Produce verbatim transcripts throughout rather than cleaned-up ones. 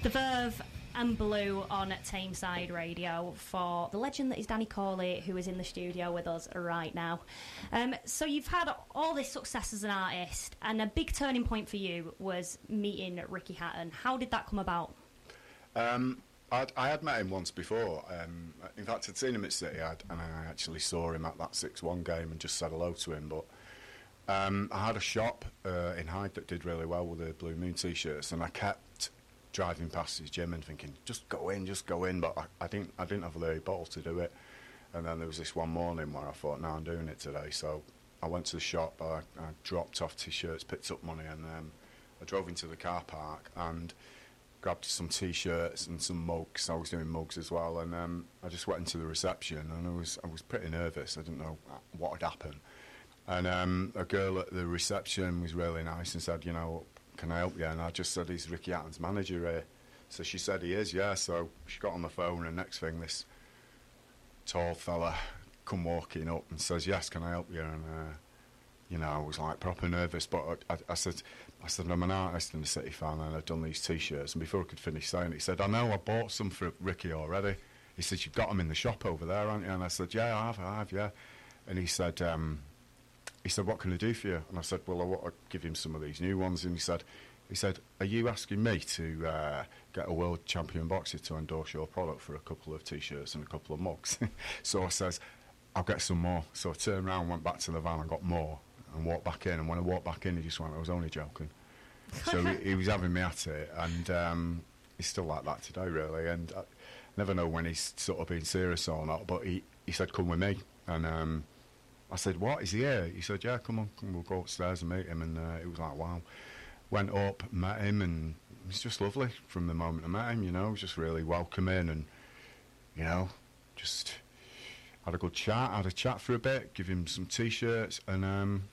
The Verve and Blue on Tameside Radio for the legend that is Danny Cawley, who is in the studio with us right now. Um, so you've had all this success as an artist, and a big turning point for you was meeting Ricky Hatton. How did that come about? Um, I'd, I had met him once before. Um, in fact, I'd seen him at City, I'd, and I actually saw him at that six one game and just said hello to him. But um, I had a shop uh, in Hyde that did really well with the Blue Moon t-shirts, and I kept driving past his gym and thinking, just go in, just go in, but I, I didn't I didn't have the bottle to do it. And then there was this one morning where I thought, no, I'm doing it today. So I went to the shop, I, I dropped off t-shirts, picked up money, and um, I drove into the car park and grabbed some t-shirts and some mugs. I was doing mugs as well, and um, I just went into the reception, and I was I was pretty nervous. I didn't know what had happened. And um, a girl at the reception was really nice and said, you know, can I help you? And I just said, he's Ricky Hatton's manager here. So she said, he is, yeah. So she got on the phone, and next thing, this tall fella come walking up and says, yes, can I help you? And uh, you know, I was like proper nervous, but I, I, I said, I said, I'm an artist and a City fan, and I've done these t-shirts. And before I could finish saying it, he said, I know, I bought some for Ricky already. He said, you've got them in the shop over there, haven't you? And I said, yeah, I have, I have, yeah. And he said, um, he said, what can I do for you? And I said, well, I want to give him some of these new ones. And he said, he said, are you asking me to uh, get a world champion boxer to endorse your product for a couple of t-shirts and a couple of mugs? So I says, I'll get some more. So I turned around, went back to the van and got more, and walked back in. And when I walked back in, he just went, I was only joking. So he, he was having me at it, and um, he's still like that today, really. And I never know when he's sort of being serious or not, but he, he said, come with me. And um, I said, what, is he here? He said, yeah, come on, come, we'll go upstairs and meet him. And uh, it was like, wow. Went up, met him, and it was just lovely from the moment I met him, you know. It was just really welcoming, and, you know, just had a good chat, had a chat for a bit, give him some t-shirts, and um,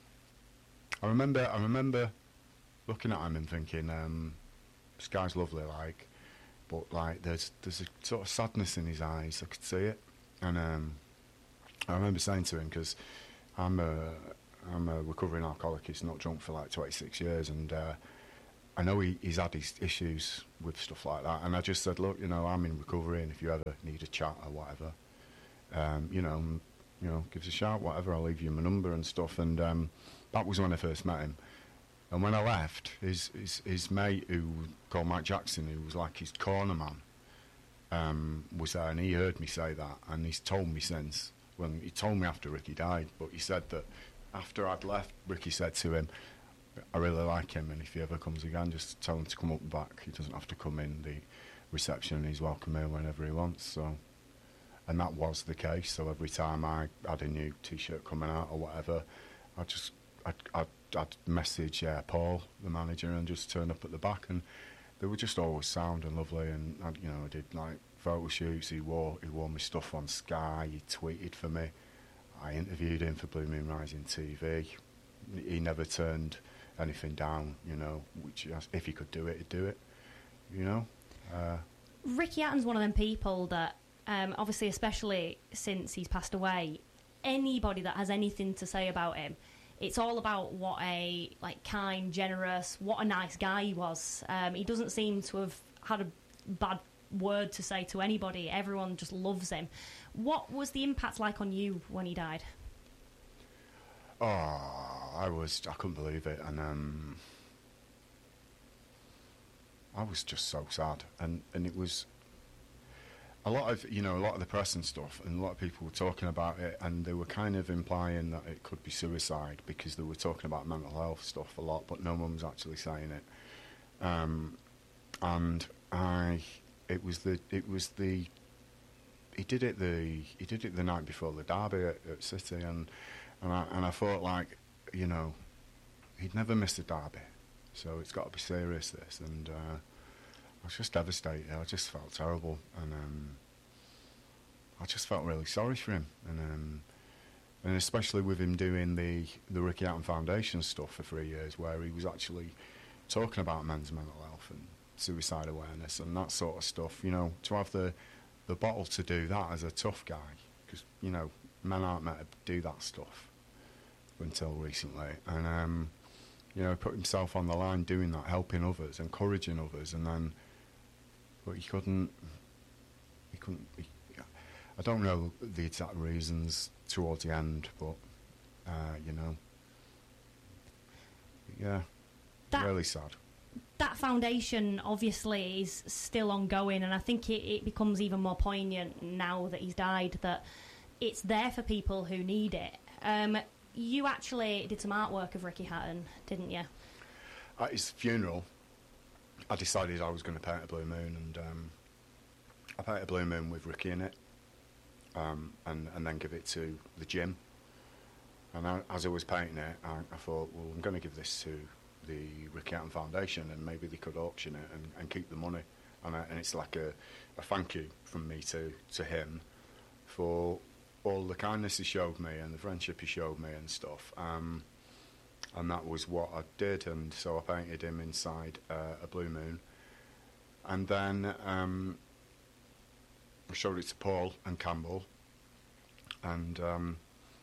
I remember I remember looking at him and thinking, um, this guy's lovely, like, but, like, there's there's a sort of sadness in his eyes, I could see it. And um, I remember saying to him, because I'm a... I'm a recovering alcoholic. He's not drunk for like twenty-six years, and uh, I know he, he's had his issues with stuff like that. And I just said, look, you know, I'm in recovery, and if you ever need a chat or whatever, um, you know, m- you know, give us a shout, whatever. I'll leave you my number and stuff. And um, that was when I first met him. And when I left, his his, his mate, who called Mike Jackson, who was like his corner man, um, was there, and he heard me say that, and he's told me since. Well, he told me after Ricky died, but he said that after I'd left, Ricky said to him, I really like him, and if he ever comes again, just tell him to come up and back. He doesn't have to come in the reception, and he's welcome here whenever he wants. So, and that was the case. So every time I had a new t-shirt coming out or whatever, I just I'd, I'd, I'd message uh, Paul, the manager, and just turn up at the back, and they were just always sound and lovely. And I, you know, I did like photo shoots. He wore he wore my stuff on Sky. He tweeted for me. I interviewed him for Blue Moon Rising T V. He never turned anything down, you know, which if he could do it, he'd do it, you know. Uh, Ricky Hatton's one of them people that, um, obviously, especially since he's passed away, anybody that has anything to say about him, it's all about what a like kind, generous, what a nice guy he was. Um, he doesn't seem to have had a bad word to say to anybody. Everyone just loves him. What was the impact like on you when he died? Oh, I was, I couldn't believe it, and um, I was just so sad, and, and it was a lot of, you know, a lot of the press and stuff, and a lot of people were talking about it, and they were kind of implying that it could be suicide, because they were talking about mental health stuff a lot, but no one was actually saying it. Um, and I, it was the, it was the, he did it the, he did it the night before the derby at, at City, and and I and I thought, like, you know, he'd never missed a derby, so it's got to be serious, this, and uh, I was just devastated. I just felt terrible, and um, I just felt really sorry for him, and um, and especially with him doing the the Ricky Hatton Foundation stuff for three years, where he was actually talking about men's mental health and suicide awareness and that sort of stuff. You know, to have the the bottle to do that as a tough guy, because, you know, men aren't meant to do that stuff until recently, and um, you know, put himself on the line doing that, helping others, encouraging others, and then but he couldn't. He couldn't. He, I don't know the exact reasons towards the end, but uh, you know, yeah, That- really sad. That foundation obviously is still ongoing, and I think it, it becomes even more poignant now that he's died, that it's there for people who need it. Um, you actually did some artwork of Ricky Hatton, didn't you? At his funeral, I decided I was going to paint a blue moon, and um, I painted a blue moon with Ricky in it, um, and, and then give it to the gym. And I, as I was painting it, I, I thought, well, I'm going to give this to the Ricky Hatton Foundation, and maybe they could auction it and, and keep the money. And, I, and it's like a, a thank you from me to, to him for all the kindness he showed me and the friendship he showed me and stuff. Um, and that was what I did, and so I painted him inside uh, a blue moon. And then um, I showed it to Paul and Campbell, and um,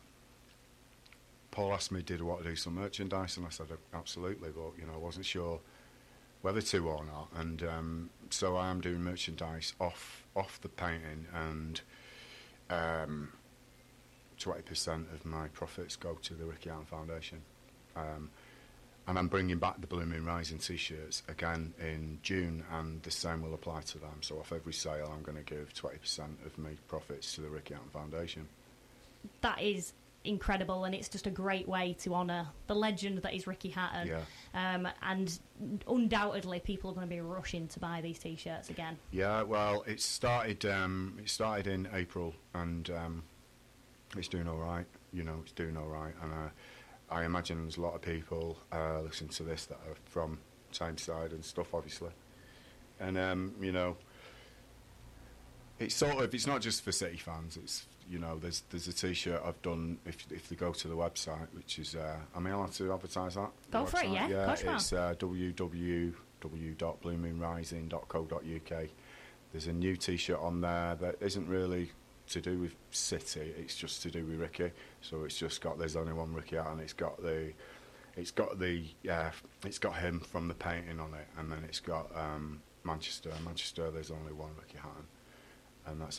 Paul asked me, did I want to do some merchandise, and I said absolutely, but you know, I wasn't sure whether to or not. And um, so I am doing merchandise off off the painting, and um, twenty percent of my profits go to the Ricky Hatton Foundation. Um, and I'm bringing back the Blue Moon Rising t-shirts again in June, and the same will apply to them. So off every sale, I'm going to give twenty percent of my profits to the Ricky Hatton Foundation. That is incredible, and it's just a great way to honour the legend that is Ricky Hatton. Yeah. Um, and undoubtedly, people are going to be rushing to buy these t-shirts again. Yeah, well, it started. Um, it started in April, and um, it's doing all right. You know, it's doing all right, and uh, I imagine there's a lot of people uh, listening to this that are from Tameside and stuff, obviously. And um, you know, it's sort of. It's not just for City fans. It's, you know, there's there's a t-shirt I've done. If if they go to the website, which is, uh, am I allowed to advertise that? Go The for it, website? yeah, Yeah, of course you are. it's uh, w w w dot blue moon rising dot co dot u k. There's a new t-shirt on there that isn't really to do with City. It's just to do with Ricky. So it's just got, there's only one Ricky Hatton. It's got the, it's got the, yeah, it's got him from the painting on it, and then it's got um, Manchester. Manchester, there's only one Ricky Hatton, and that's